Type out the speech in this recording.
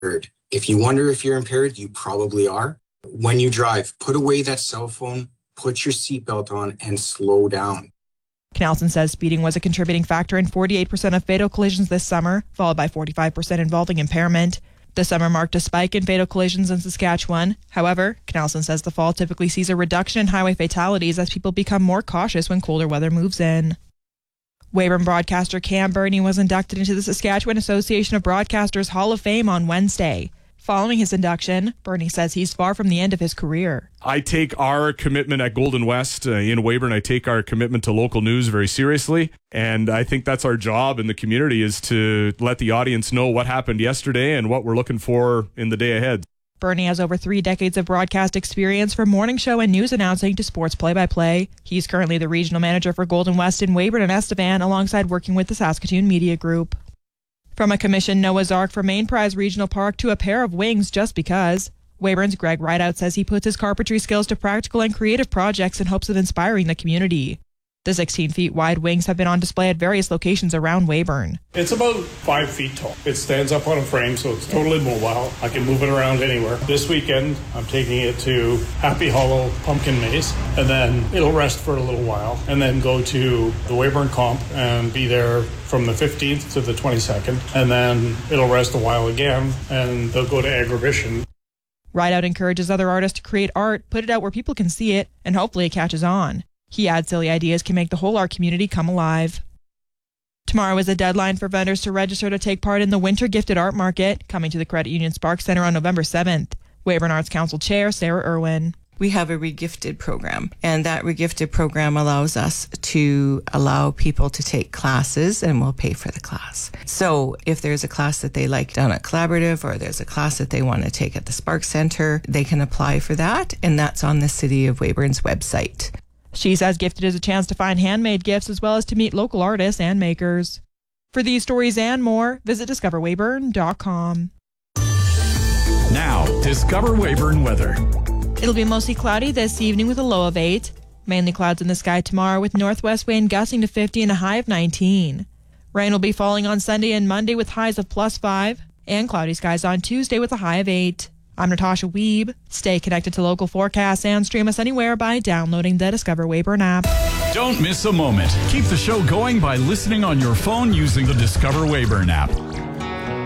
If you wonder if you're impaired, you probably are. When you drive, put away that cell phone, put your seatbelt on, and slow down. Knelson says speeding was a contributing factor in 48% of fatal collisions this summer, followed by 45% involving impairment. The summer marked a spike in fatal collisions in Saskatchewan. However, Knelson says the fall typically sees a reduction in highway fatalities as people become more cautious when colder weather moves in. Weyburn broadcaster Cam Burney was inducted into the Saskatchewan Association of Broadcasters Hall of Fame on Wednesday. Following his induction, Burney says he's far from the end of his career. I take our commitment at Golden West in Weyburn, I take our commitment to local news very seriously. And I think that's our job in the community, is to let the audience know what happened yesterday and what we're looking for in the day ahead. Burney has over 3 decades of broadcast experience from morning show and news announcing to sports play-by-play. He's currently the regional manager for Golden West in Weyburn and Estevan, alongside working with the Saskatoon Media Group. From a commissioned Noah's Ark for Main Prize Regional Park to a pair of wings just because, Weyburn's Greg Rideout says he puts his carpentry skills to practical and creative projects in hopes of inspiring the community. The 16 feet wide wings have been on display at various locations around Weyburn. It's about 5 feet tall. It stands up on a frame, so it's totally mobile. I can move it around anywhere. This weekend, I'm taking it to Happy Hollow Pumpkin Maze, and then it'll rest for a little while, and then go to the Weyburn Comp and be there from the 15th to the 22nd, and then it'll rest a while again, and they'll go to Agribition. Rideout encourages other artists to create art, put it out where people can see it, and hopefully it catches on. He adds silly ideas can make the whole art community come alive. Tomorrow is a deadline for vendors to register to take part in the Winter Gifted Art Market, coming to the Credit Union Sparks Centre on November 7th. Weyburn Arts Council Chair Sarah Irwin. We have a regifted program, and that regifted program allows us to allow people to take classes, and we'll pay for the class. So if there's a class that they like down at Collaborative, or there's a class that they want to take at the Sparks Centre, they can apply for that, and that's on the City of Weyburn's website. She says Gifted is a chance to find handmade gifts as well as to meet local artists and makers. For these stories and more, visit discoverweyburn.com. Now, Discover Weyburn weather. It'll be mostly cloudy this evening with a low of 8. Mainly clouds in the sky tomorrow with northwest wind gusting to 50 and a high of 19. Rain will be falling on Sunday and Monday with highs of +5, and cloudy skies on Tuesday with a high of 8. I'm Natasha Wiebe. Stay connected to local forecasts and stream us anywhere by downloading the Discover Weyburn app. Don't miss a moment. Keep the show going by listening on your phone using the Discover Weyburn app.